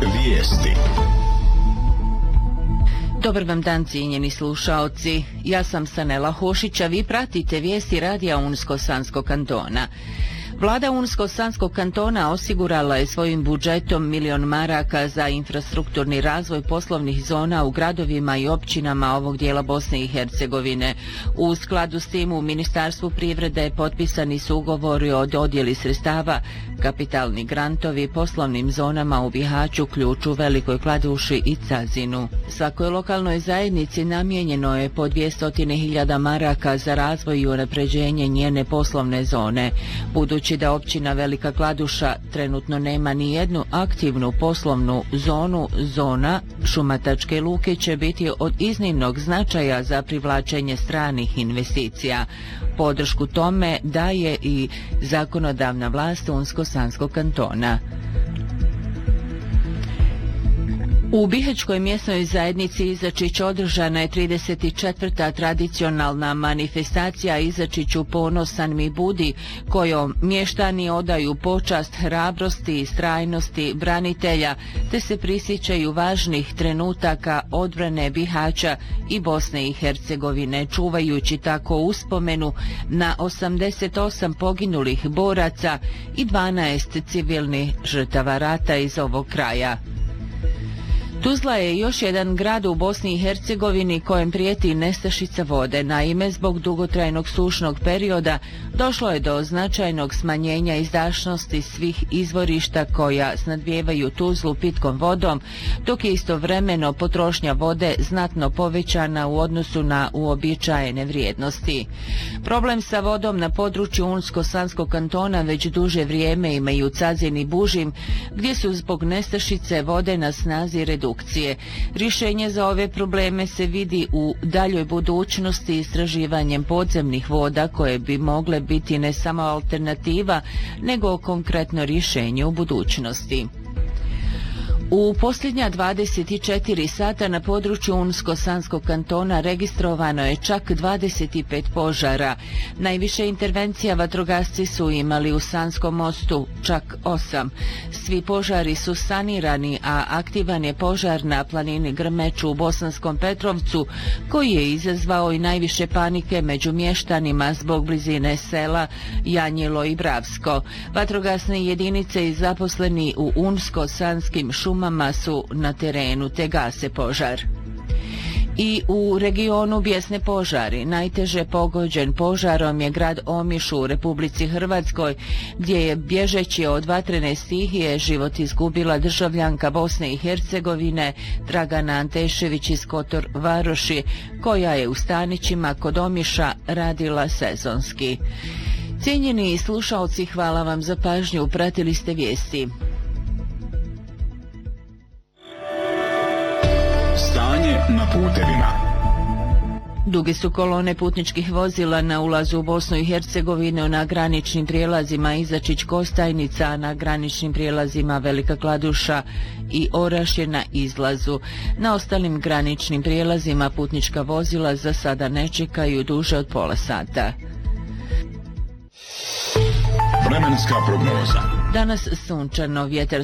Vijesti. Dobar vam dan, cijenjeni slušaoci. Ja sam Sanela Hošić, a vi pratite vijesti radija Unsko-Sanskog kantona. Vlada Unsko-Sanskog kantona osigurala je svojim budžetom 1 milion maraka za infrastrukturni razvoj poslovnih zona u gradovima i općinama ovog dijela Bosne i Hercegovine. U skladu s tim u Ministarstvu privrede potpisani su ugovori o dodjeli sredstava, kapitalni grantovi poslovnim zonama u Bihaću, Ključu, Velikoj Kladuši i Cazinu. Svakoj lokalnoj zajednici namijenjeno je po 200.000 maraka za razvoj i unapređenje njene poslovne zone. Budući da općina Velika Kladuša trenutno nema ni jednu aktivnu poslovnu zonu, zona Šumatačke luke će biti od iznimnog značaja za privlačenje stranih investicija. Podršku tome daje i zakonodavna vlast Unsko-Sanskog kantona. U Bihaćkoj mjesnoj zajednici Izačić održana je 34. tradicionalna manifestacija Izačiću ponosan mi budi, kojom mještani odaju počast hrabrosti i istrajnosti branitelja, te se prisjećaju važnih trenutaka odbrane Bihaća i Bosne i Hercegovine, čuvajući tako uspomenu na 88 poginulih boraca i 12 civilnih žrtava rata iz ovog kraja. Tuzla je još jedan grad u Bosni i Hercegovini kojem prijeti nestašica vode. Naime, zbog dugotrajnog sušnog perioda došlo je do značajnog smanjenja izdašnosti svih izvorišta koja snadbijevaju Tuzlu pitkom vodom, dok je istovremeno potrošnja vode znatno povećana u odnosu na uobičajene vrijednosti. Problem sa vodom na području Unsko-Sanskog kantona već duže vrijeme imaju Cazin i Bužim, gdje su zbog nestašice vode na snazi redukcije. Rješenje za ove probleme se vidi u daljoj budućnosti istraživanjem podzemnih voda koje bi mogle biti ne samo alternativa, nego konkretno rješenje u budućnosti. U posljednja 24 sata na području Unsko-Sanskog kantona registrovano je čak 25 požara. Najviše intervencija vatrogasci su imali u Sanskom mostu, čak 8. Svi požari su sanirani, a aktivan je požar na planini Grmeču u Bosanskom Petrovcu, koji je izazvao i najviše panike među mještanima zbog blizine sela Janjelo i Bravsko. Vatrogasne jedinice i zaposleni u Unsko-Sanskim šumama su na terenu te gase požar. I u regionu bijesne požari. Najteže pogođen požarom je grad Omiš u Republici Hrvatskoj, gdje je bježeći od vatrene stihije život izgubila državljanka Bosne i Hercegovine Dragana Antešević iz Kotor Varoši, koja je u stanićima kod Omiša radila sezonski. Cijenjeni slušaoci, hvala vam za pažnju, pratili ste vijesti. Stanje na putevima. Duge su kolone putničkih vozila na ulazu u Bosnu i Hercegovinu na graničnim prijelazima Izačić-Kostajnica, a na graničnim prijelazima Velika Kladuša i Orašje na izlazu. Na ostalim graničnim prijelazima putnička vozila za sada ne čekaju duže od pola sata. Vremenska prognoza. Danas sunčano, vjetar